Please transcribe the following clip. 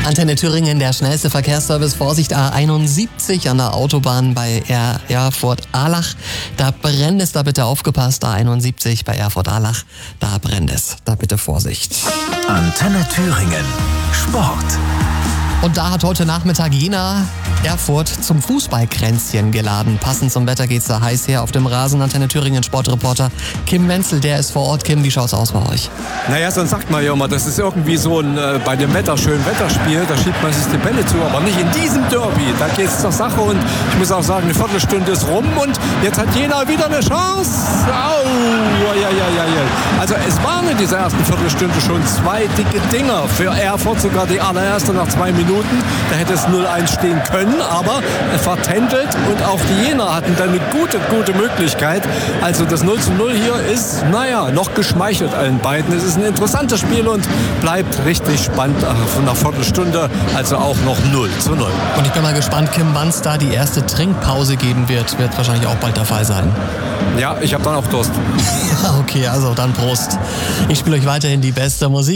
Antenne Thüringen, der schnellste Verkehrsservice. Vorsicht, A71 an der Autobahn bei Erfurt-Ahlach. Da brennt es, da bitte aufgepasst. A71 bei Erfurt-Ahlach, da brennt es. Da bitte Vorsicht. Antenne Thüringen. Sport. Und da hat heute Nachmittag Jena Erfurt zum Fußballkränzchen geladen. Passend zum Wetter geht's da heiß her auf dem Rasen. Antenne Thüringen Sportreporter Kim Wenzel, der ist vor Ort. Kim, wie schaut's aus bei euch? Naja, sonst sagt man ja immer, das ist irgendwie so ein bei dem schönen Wetterspiel, da schiebt man sich die Bälle zu, aber nicht in diesem Derby. Da geht's zur Sache und ich muss auch sagen, eine Viertelstunde ist rum und jetzt hat Jena wieder eine Chance. Also es waren in dieser ersten Viertelstunde schon 2 dicke Dinger für Erfurt, sogar die allererste nach 2 Minuten. Da hätte es 0-1 stehen können, aber vertändelt und auch die Jener hatten dann eine gute Möglichkeit. Also das 0:0 hier ist, noch geschmeichelt allen beiden. Es ist ein interessantes Spiel und bleibt richtig spannend von einer Viertelstunde, also auch noch 0:0. Und ich bin mal gespannt, Kim, wann es da die erste Trinkpause geben wird. Wird wahrscheinlich auch bald der Fall sein. Ja, ich habe dann auch Durst. Okay, also dann Prost. Ich spiele euch weiterhin die beste Musik.